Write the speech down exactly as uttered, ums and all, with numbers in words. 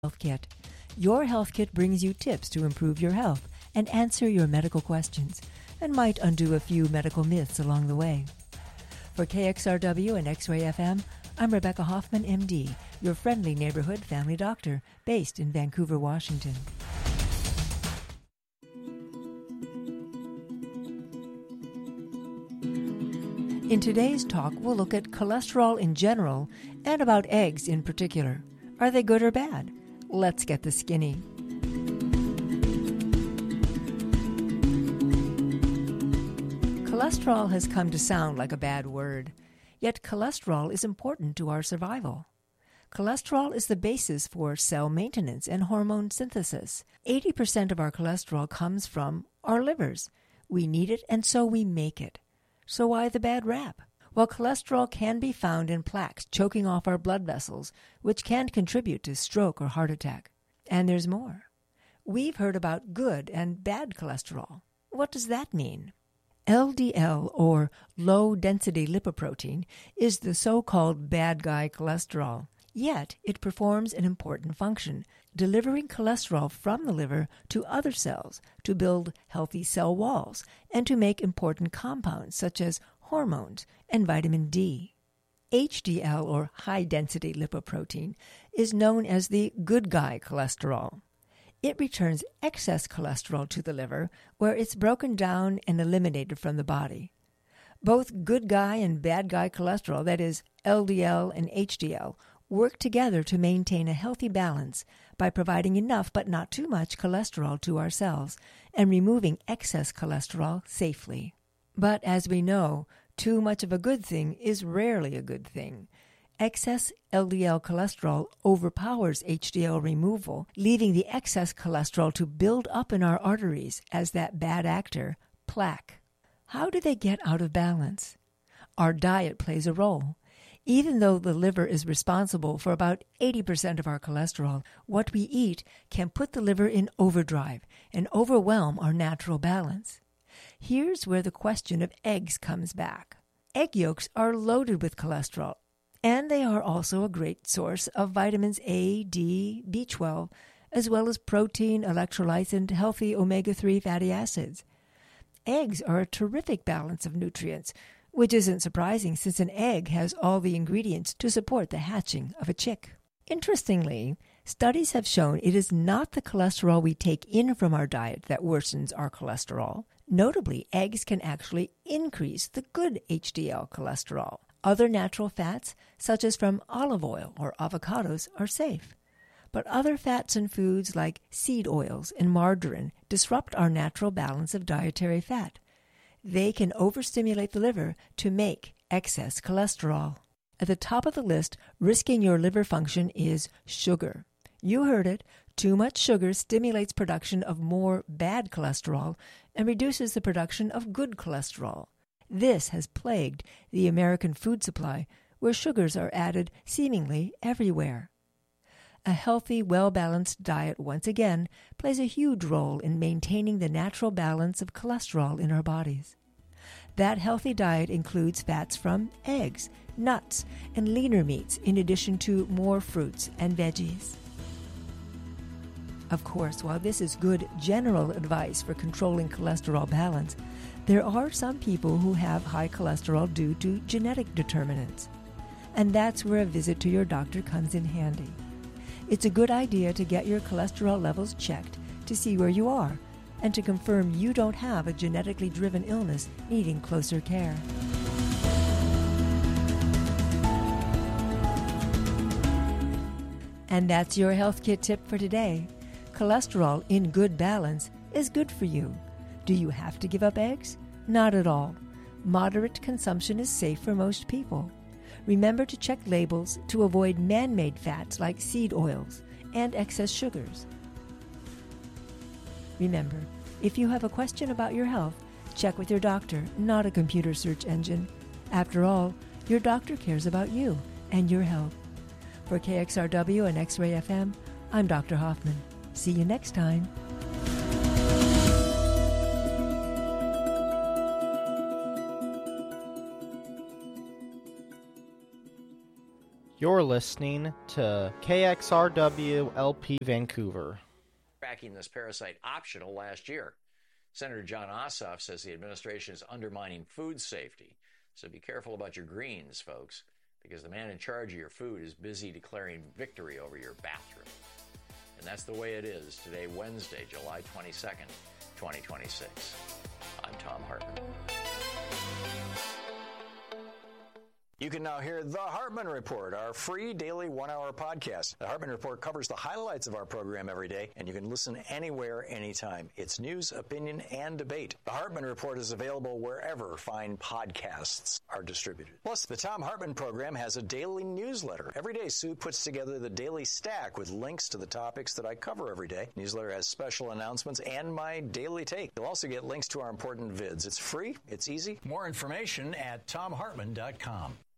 Health Kit. Your Health Kit brings you tips to improve your health and answer your medical questions, and might undo a few medical myths along the way. For K X R W and X-Ray F M, I'm Rebecca Hoffman, M D, your friendly neighborhood family doctor based in Vancouver, Washington. In today's talk, we'll look at cholesterol in general and about eggs in particular. Are they good or bad? Let's get the skinny. Cholesterol has come to sound like a bad word, yet cholesterol is important to our survival. Cholesterol is the basis for cell maintenance and hormone synthesis. eighty percent of our cholesterol comes from our livers. We need it, and so we make it. So why the bad rap? Well, cholesterol can be found in plaques choking off our blood vessels, which can contribute to stroke or heart attack. And there's more. We've heard about good and bad cholesterol. What does that mean? L D L, or low-density lipoprotein, is the so-called bad guy cholesterol. Yet, it performs an important function, delivering cholesterol from the liver to other cells to build healthy cell walls and to make important compounds such as hormones and vitamin D. H D L, or high-density lipoprotein, is known as the good guy cholesterol. It returns excess cholesterol to the liver, where it's broken down and eliminated from the body. Both good guy and bad guy cholesterol, that is, L D L and H D L, work together to maintain a healthy balance by providing enough but not too much cholesterol to our cells and removing excess cholesterol safely. But as we know, too much of a good thing is rarely a good thing. Excess L D L cholesterol overpowers H D L removal, leaving the excess cholesterol to build up in our arteries as that bad actor, plaque. How do they get out of balance? Our diet plays a role. Even though the liver is responsible for about eighty percent of our cholesterol, what we eat can put the liver in overdrive and overwhelm our natural balance. Here's where the question of eggs comes back. Egg yolks are loaded with cholesterol, and they are also a great source of vitamins A, D, B twelve, as well as protein, electrolytes, and healthy omega three fatty acids. Eggs are a terrific balance of nutrients, which isn't surprising since an egg has all the ingredients to support the hatching of a chick. Interestingly, studies have shown it is not the cholesterol we take in from our diet that worsens our cholesterol. Notably, eggs can actually increase the good H D L cholesterol. Other natural fats, such as from olive oil or avocados, are safe. But other fats and foods like seed oils and margarine disrupt our natural balance of dietary fat. They can overstimulate the liver to make excess cholesterol. At the top of the list, risking your liver function, is sugar. You heard it. Too much sugar stimulates production of more bad cholesterol and reduces the production of good cholesterol. This has plagued the American food supply, where sugars are added seemingly everywhere. A healthy, well-balanced diet, once again, plays a huge role in maintaining the natural balance of cholesterol in our bodies. That healthy diet includes fats from eggs, nuts, and leaner meats, in addition to more fruits and veggies. Of course, while this is good general advice for controlling cholesterol balance, there are some people who have high cholesterol due to genetic determinants. And that's where a visit to your doctor comes in handy. It's a good idea to get your cholesterol levels checked to see where you are and to confirm you don't have a genetically driven illness needing closer care. And that's your Health Kit tip for today. Cholesterol in good balance is good for you. Do you have to give up eggs? Not at all. Moderate consumption is safe for most people. Remember to check labels to avoid man-made fats like seed oils and excess sugars. Remember, if you have a question about your health, check with your doctor, not a computer search engine. After all, your doctor cares about you and your health. For K X R W and X-Ray F M, I'm Doctor Hoffman. See you next time. You're listening to K X R W L P Vancouver. Tracking this parasite optional last year. Senator John Ossoff says the administration is undermining food safety. So be careful about your greens, folks, because the man in charge of your food is busy declaring victory over your bathroom. And that's the way it is today, Wednesday, July twenty-second, twenty twenty-six. I'm Thom Hartmann. You can now hear The Hartmann Report, our free daily one-hour podcast. The Hartmann Report covers the highlights of our program every day, and you can listen anywhere, anytime. It's news, opinion, and debate. The Hartmann Report is available wherever fine podcasts are distributed. Plus, the Thom Hartmann program has a daily newsletter. Every day, Sue puts together the daily stack with links to the topics that I cover every day. The newsletter has special announcements and my daily take. You'll also get links to our important vids. It's free. It's easy. More information at thom hartmann dot com.